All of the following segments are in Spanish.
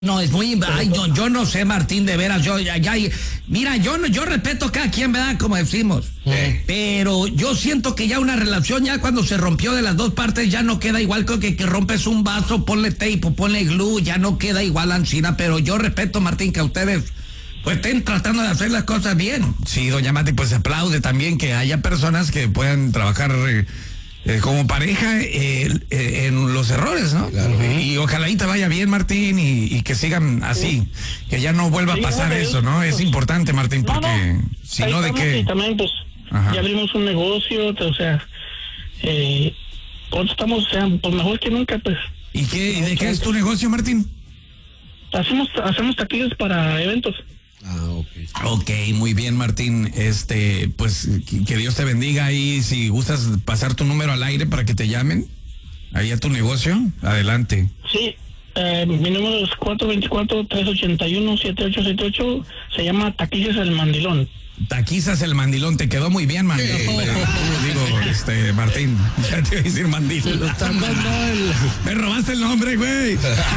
No, es muy... Ay, yo no sé, Martín, de veras, mira, yo respeto a cada quien, ¿verdad? Como decimos. Pero yo siento que ya una relación, ya cuando se rompió de las dos partes, ya no queda igual que rompes un vaso, ponle tape, ponle glue, ya no queda igual Ancina, pero yo respeto, Martín, que a ustedes pues estén tratando de hacer las cosas bien. Sí, doña Mati, pues aplaude también que haya personas que puedan trabajar... como pareja en los errores, ¿no? Claro. Y ojalá y te vaya bien, Martín, y que sigan así, que ya no vuelva a pasar eso, ¿no? Es importante, Martín, porque si no, ¿de qué? Y también, pues, ya abrimos un negocio, o sea, estamos, o sea, pues mejor que nunca, pues. ¿Y de qué es tu negocio, Martín? Hacemos taquillos para eventos. Ok, muy bien, Martín. Pues que Dios te bendiga ahí. Si gustas pasar tu número al aire para que te llamen ahí a tu negocio, adelante. Sí, mi número es 424-381-7878. Se llama Taquillas El Mandilón. Taquizas El Mandilón, te quedó muy bien, man. Digo, Martín, ya te iba a decir mandilón. Me robaste el nombre, güey.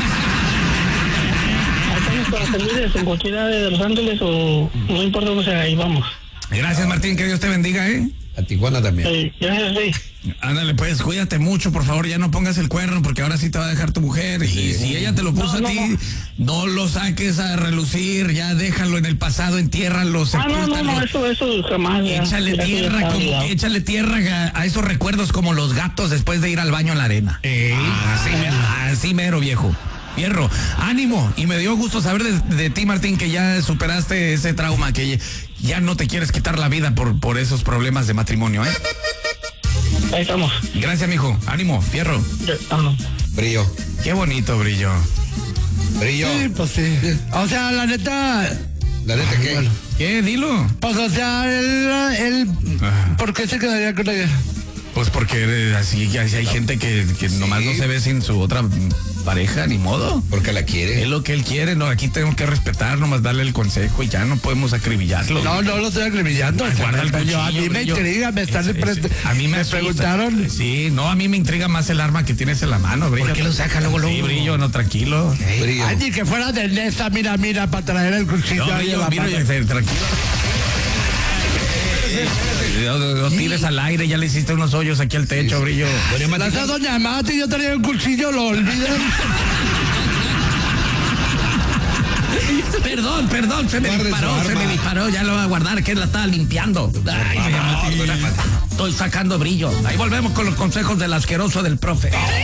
Para servirles en cualquiera de Los Ángeles o no importa dónde sea, ahí vamos. Gracias, Martín, que Dios te bendiga, A Tijuana también. Gracias, sí. Ándale, pues, cuídate mucho, por favor, ya no pongas el cuerno, porque ahora sí te va a dejar tu mujer, y si ella te lo puso a ti, no lo saques a relucir, ya déjalo en el pasado, entiérralo, sepúltalo. No, eso jamás. Échale tierra a esos recuerdos como los gatos después de ir al baño en la arena. Así mero, viejo. Fierro, ánimo, y me dio gusto saber de ti, Martín, que ya superaste ese trauma, que ya no te quieres quitar la vida por esos problemas de matrimonio, ¿eh? Ahí estamos. Gracias, mijo, ánimo, fierro. Brillo. Qué bonito, Brillo. Brillo. Sí, pues sí. O sea, la neta... ¿La neta qué? Bueno. ¿Qué? Dilo. Pues o sea, él ¿por qué se quedaría con ella? Pues porque así hay gente que nomás no se ve sin su otra pareja, ni modo. Porque la quiere. Es lo que él quiere, no, aquí tenemos que respetar, nomás darle el consejo y ya no podemos acribillarlo. No lo estoy acribillando. Guarda el cuchillo, a mí me intriga, a mí me preguntaron. Sí, no, a mí me intriga más el arma que tienes en la mano, Brillo. ¿Por qué lo saca luego? Sí, Brillo, no, tranquilo. Brillo. Ay, ni que fuera de Nesa, mira, para traer el cuchillo. No, Brillo, tranquilo. No tires al aire, ya le hiciste unos hoyos aquí al techo, Brillo. Esa doña Mati, yo tenía un cuchillo, lo olvidan. Perdón, se me disparó, ya lo voy a guardar, que la estaba limpiando. Ay, estoy sacando Brillo. Ahí volvemos con los consejos del asqueroso del profe.